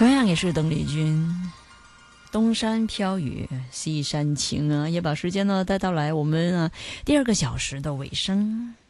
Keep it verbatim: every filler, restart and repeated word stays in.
同样也是邓丽君，东山飘雨西山晴啊，也把时间呢带到来我们啊第二个小时的尾声。